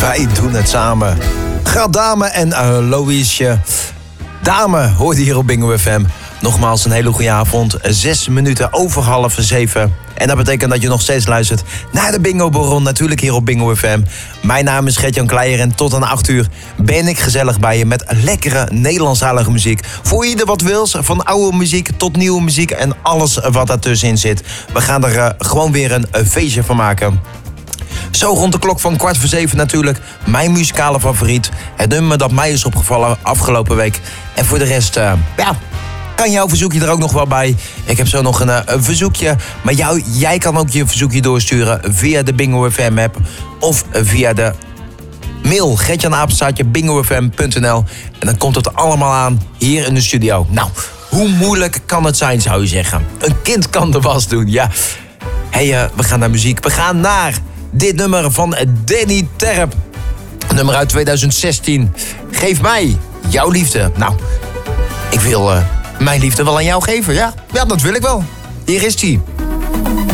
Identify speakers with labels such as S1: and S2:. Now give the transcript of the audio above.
S1: Wij doen het samen. Dame en Louiesje. Dame hoorde hier op Bingo FM. Nogmaals een hele goede avond. 6 minuten over 6:30. En dat betekent dat je nog steeds luistert naar de Bingo Borrel. Natuurlijk hier op Bingo FM. Mijn naam is Gert-Jan Kleijer en tot aan 8 uur ben ik gezellig bij je met lekkere Nederlandstalige muziek. Voor ieder wat wils, van oude muziek tot nieuwe muziek en alles wat daartussenin zit. We gaan er gewoon weer een feestje van maken. Zo rond de klok van 6:15 natuurlijk mijn muzikale favoriet. Het nummer dat mij is opgevallen afgelopen week. En voor de rest, kan jouw verzoekje er ook nog wel bij. Ik heb zo nog een verzoekje. Maar jij kan ook je verzoekje doorsturen via de Bingo FM app. Of via de mail gertjanapenstaartje@bingofm.nl. En dan komt het allemaal aan hier in de studio. Nou, hoe moeilijk kan het zijn, zou je zeggen? Een kind kan de was doen, ja. Hey, we gaan naar muziek. We gaan naar dit nummer van Danny Terp. Nummer uit 2016. Geef mij jouw liefde. Nou, ik wil mijn liefde wel aan jou geven, ja? Ja, dat wil ik wel. Hier is die.